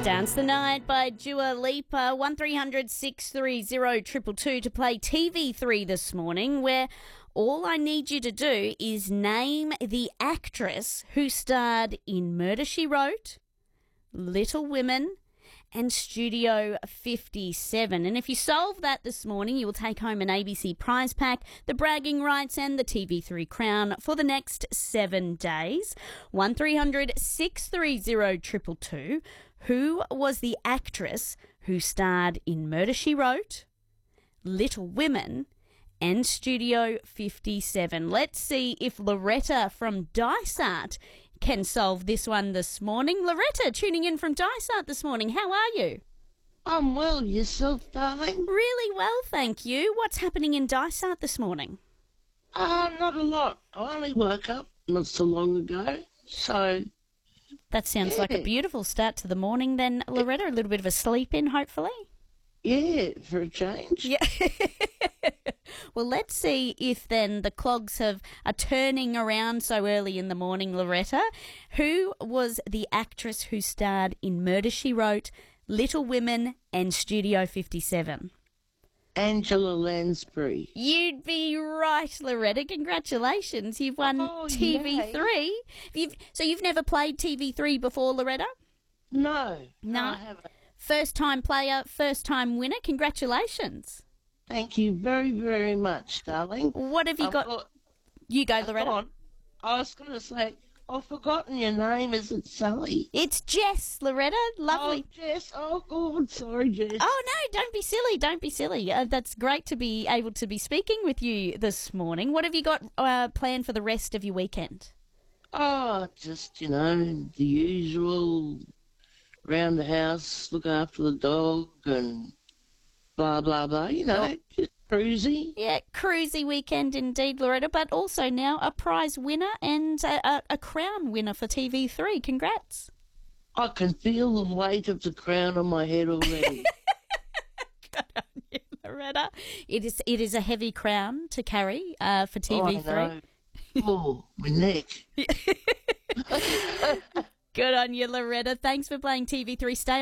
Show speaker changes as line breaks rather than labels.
Dance the Night by Dua Lipa. 1300 630 222 to play TV3 this morning, where all I need you to do is name the actress who starred in Murder, She Wrote, Little Women and Studio 57. And if you solve that this morning, you will take home an ABC prize pack, the bragging rights and the TV3 crown for the next 7 days. 1300 630 222. Who was the actress who starred in Murder, She Wrote, Little Women and Studio 57? Let's see if Loretta from Dysart can solve this one this morning. Loretta, tuning in from Dysart this morning. How are you?
I'm well. Yourself, darling?
Really well, thank you. What's happening in Dysart this morning?
Not a lot. I only woke up not so long ago, so...
That sounds like a beautiful start to the morning then, Loretta. A little bit of a sleep in, hopefully.
Yeah, for a change.
Yeah. Well, let's see if then the clogs are turning around so early in the morning, Loretta. Who was the actress who starred in Murder, She Wrote, Little Women and Studio 57?
Angela Lansbury.
You'd be right, Loretta. Congratulations. You've won TV3. So you've never played TV3 before, Loretta?
No.
No.
I haven't.
First time player, first time winner. Congratulations.
Thank you very, very much, darling.
What have you got? You go, Loretta.
I was going to say, I've forgotten your name. Is it Sally?
It's Jess, Loretta. Lovely.
Oh, Jess. Oh, God. Sorry, Jess.
Oh, no, don't be silly. Don't be silly. That's great to be able to be speaking with you this morning. What have you got planned for the rest of your weekend?
Oh, just, the usual, around the house, look after the dog and blah, blah, blah. Just cruisy. Yeah,
cruisy weekend indeed, Loretta, but also now a prize winner and a crown winner for TV3. Congrats.
I can feel the weight of the crown on my head already.
Good on you, Loretta. It is a heavy crown to carry for TV3.
Oh, my neck.
Good on you, Loretta. Thanks for playing TV3. Stay